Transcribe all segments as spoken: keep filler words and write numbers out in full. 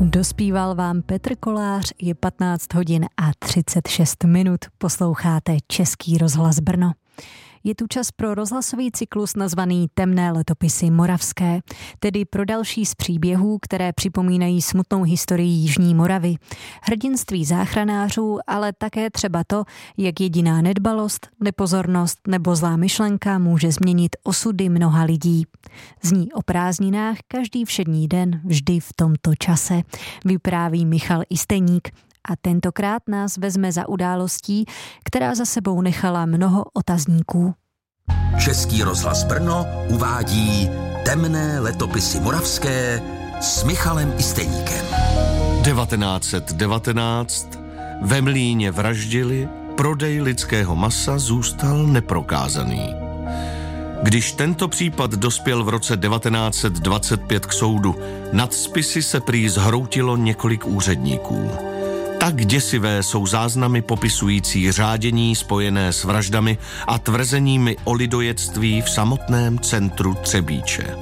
Dospíval vám Petr Kolář, je patnáct hodin a třicet šest minut. Posloucháte Český rozhlas Brno. Je tu čas pro rozhlasový cyklus nazvaný Temné letopisy moravské, tedy pro další z příběhů, které připomínají smutnou historii Jižní Moravy. Hrdinství záchranářů, ale také třeba to, jak jediná nedbalost, nepozornost nebo zlá myšlenka může změnit osudy mnoha lidí. Zní o prázdninách každý všední den, vždy v tomto čase, vypráví Michal Isteník. A tentokrát nás vezme za událostí, která za sebou nechala mnoho otazníků. Český rozhlas Brno uvádí Temné letopisy moravské s Michalem Isteníkem. devatenáct set devatenáct ve Mlýně vraždili, prodej lidského masa zůstal neprokázaný. Když tento případ dospěl v roce devatenáct set dvacet pět k soudu, nad spisy se prý zhroutilo několik úředníků. Tak děsivé jsou záznamy popisující řádění spojené s vraždami a tvrzeními o lidojectví v samotném centru Třebíče.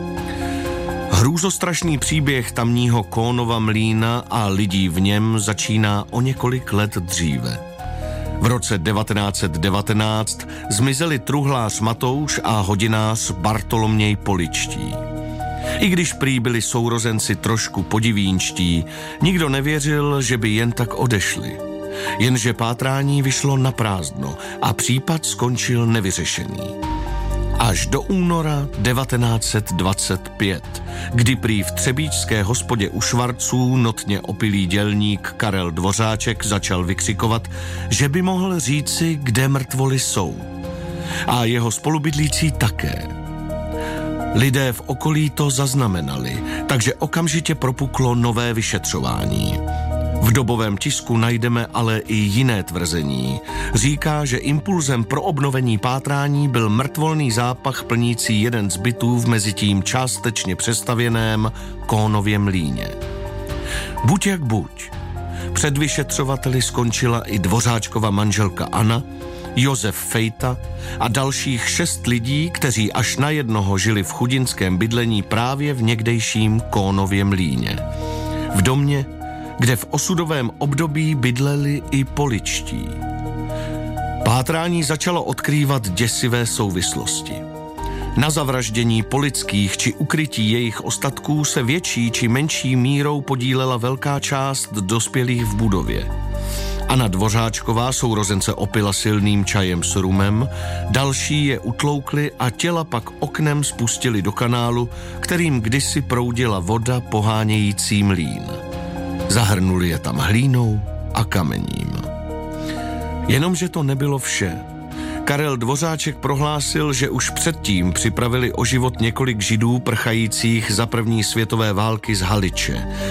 Hrůzostrašný příběh tamního Kónova mlýna a lidí v něm začíná o několik let dříve. V roce devatenáct set devatenáct zmizeli truhlář Matouš a hodinář Bartoloměj Poličtí. I když prý byli sourozenci trošku podivínští, nikdo nevěřil, že by jen tak odešli. Jenže pátrání vyšlo na prázdno a případ skončil nevyřešený. Až do února devatenáct set dvacet pět, kdy prý v třebíčské hospodě u Švarců notně opilý dělník Karel Dvořáček začal vykřikovat, že by mohl říci, kde mrtvoly jsou. A jeho spolubydlící také. Lidé v okolí to zaznamenali, takže okamžitě propuklo nové vyšetřování. V dobovém tisku najdeme ale i jiné tvrzení. Říká, že impulzem pro obnovení pátrání byl mrtvolný zápach plnící jeden z bytů v mezitím částečně přestavěném Kónově mlýně. Buď jak buď. Před vyšetřovateli skončila i Dvořáčkova manželka Anna, Josef Fejta a dalších šest lidí, kteří až na jednoho žili v chudinském bydlení právě v někdejším Kónově mlýně. V domě, kde v osudovém období bydleli i Poličtí. Pátrání začalo odkrývat děsivé souvislosti. Na zavraždění Polických či ukrytí jejich ostatků se větší či menší mírou podílela velká část dospělých v budově. Anna Dvořáčková sourozence opila silným čajem s rumem, další je utloukli a těla pak oknem spustili do kanálu, kterým kdysi proudila voda pohánějící mlýn. Zahrnuli je tam hlínou a kamením. Jenomže to nebylo vše. Karel Dvořáček prohlásil, že už předtím připravili o život několik Židů prchajících za první světové války z Haliče.